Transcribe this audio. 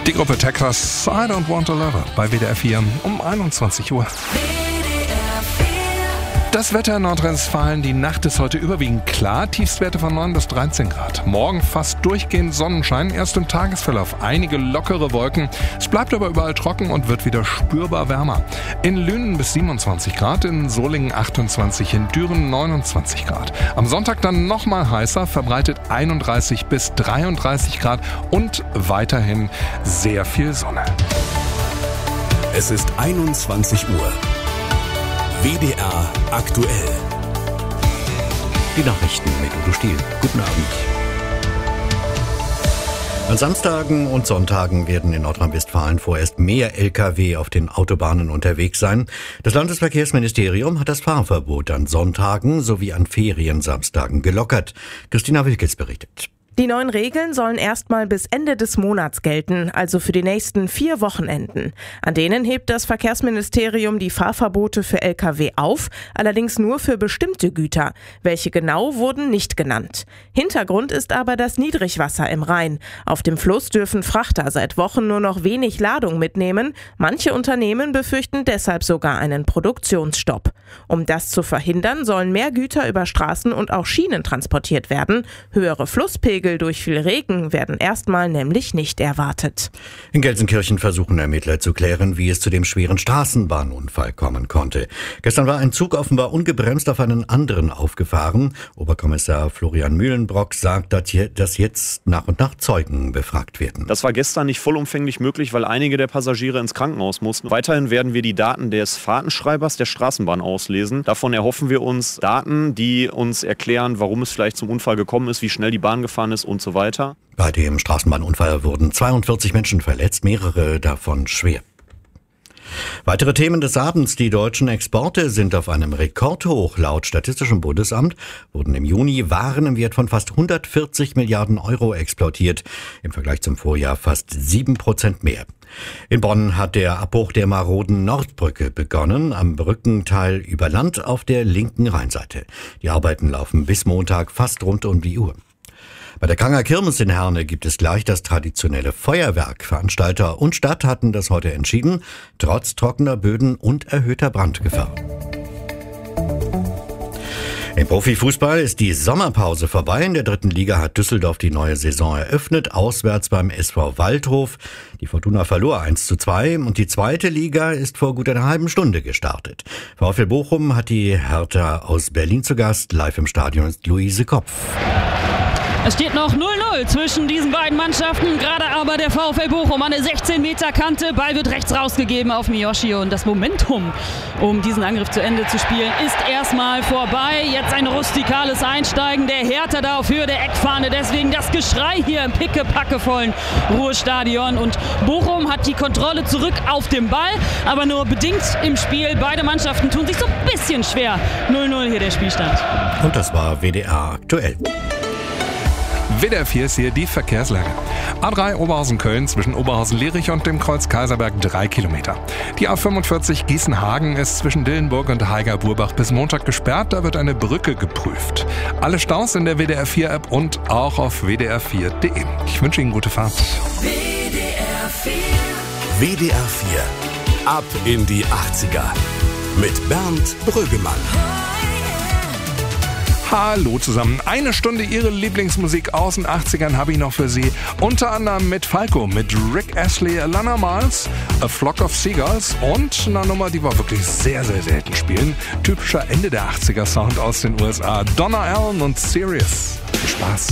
Die Gruppe Texas, I Don't Want to Love Her, bei WDR 4 um 21 Uhr. Das Wetter in Nordrhein-Westfalen, die Nacht ist heute überwiegend klar, Tiefstwerte von 9 bis 13 Grad. Morgen fast durchgehend Sonnenschein, erst im Tagesverlauf einige lockere Wolken. Es bleibt aber überall trocken und wird wieder spürbar wärmer. In Lünen bis 27 Grad, in Solingen 28, in Düren 29 Grad. Am Sonntag dann nochmal heißer, verbreitet 31 bis 33 Grad und weiterhin sehr viel Sonne. Es ist 21 Uhr. WDR aktuell. Die Nachrichten mit Udo Stiel. Guten Abend. An Samstagen und Sonntagen werden in Nordrhein-Westfalen vorerst mehr Lkw auf den Autobahnen unterwegs sein. Das Landesverkehrsministerium hat das Fahrverbot an Sonntagen sowie an Feriensamstagen gelockert. Christina Wilkes berichtet. Die neuen Regeln sollen erstmal bis Ende des Monats gelten, also für die nächsten 4 Wochenenden. An denen hebt das Verkehrsministerium die Fahrverbote für Lkw auf, allerdings nur für bestimmte Güter. Welche genau wurden nicht genannt. Hintergrund ist aber das Niedrigwasser im Rhein. Auf dem Fluss dürfen Frachter seit Wochen nur noch wenig Ladung mitnehmen. Manche Unternehmen befürchten deshalb sogar einen Produktionsstopp. Um das zu verhindern, sollen mehr Güter über Straßen und auch Schienen transportiert werden. Höhere Flusspegel durch viel Regen werden erstmal nämlich nicht erwartet. In Gelsenkirchen versuchen Ermittler zu klären, wie es zu dem schweren Straßenbahnunfall kommen konnte. Gestern war ein Zug offenbar ungebremst auf einen anderen aufgefahren. Oberkommissar Florian Mühlenbrock sagt, dass jetzt nach und nach Zeugen befragt werden. Das war gestern nicht vollumfänglich möglich, weil einige der Passagiere ins Krankenhaus mussten. Weiterhin werden wir die Daten des Fahrtenschreibers der Straßenbahn auslesen. Davon erhoffen wir uns Daten, die uns erklären, warum es vielleicht zum Unfall gekommen ist, wie schnell die Bahn gefahren ist und so weiter. Bei dem Straßenbahnunfall wurden 42 Menschen verletzt, mehrere davon schwer. Weitere Themen des Abends. Die deutschen Exporte sind auf einem Rekordhoch. Laut Statistischem Bundesamt wurden im Juni Waren im Wert von fast 140 Milliarden Euro exportiert. Im Vergleich zum Vorjahr fast 7% mehr. In Bonn hat der Abbruch der maroden Nordbrücke begonnen, am Brückenteil über Land auf der linken Rheinseite. Die Arbeiten laufen bis Montag fast rund um die Uhr. Bei der Kranger Kirmes in Herne gibt es gleich das traditionelle Feuerwerk. Veranstalter und Stadt hatten das heute entschieden, trotz trockener Böden und erhöhter Brandgefahr. Im Profifußball ist die Sommerpause vorbei. In der 3. Liga hat Düsseldorf die neue Saison eröffnet, auswärts beim SV Waldhof. Die Fortuna verlor 1:2 und die 2. Liga ist vor gut einer halben Stunde gestartet. VfL Bochum hat die Hertha aus Berlin zu Gast. Live im Stadion ist Luise Kopf. Es steht noch 0:0 zwischen diesen beiden Mannschaften, gerade aber der VfL Bochum an der 16-Meter-Kante. Ball wird rechts rausgegeben auf Miyoshi und das Momentum, um diesen Angriff zu Ende zu spielen, ist erstmal vorbei. Jetzt ein rustikales Einsteigen der Hertha da auf Höhe der Eckfahne. Deswegen das Geschrei hier im pickepackevollen Ruhrstadion. Und Bochum hat die Kontrolle zurück auf dem Ball, aber nur bedingt im Spiel. Beide Mannschaften tun sich so ein bisschen schwer. 0:0 hier der Spielstand. Und das war WDR aktuell. WDR 4 ist hier die Verkehrslage. A3 Oberhausen-Köln zwischen Oberhausen-Lierich und dem Kreuz Kaiserberg 3 Kilometer. Die A45 Gießen-Hagen ist zwischen Dillenburg und Haiger-Burbach bis Montag gesperrt. Da wird eine Brücke geprüft. Alle Staus in der WDR 4 App und auch auf wdr4.de. Ich wünsche Ihnen gute Fahrt. WDR 4. WDR 4. Ab in die 80er. Mit Bernd Brüggemann. Hallo zusammen. Eine Stunde Ihre Lieblingsmusik aus den 80ern habe ich noch für Sie. Unter anderem mit Falco, mit Rick Astley, Lana Miles, A Flock of Seagulls und eine Nummer, die wir wirklich sehr, sehr selten spielen. Typischer Ende der 80er Sound aus den USA. Donna Allen und Sirius. Viel Spaß.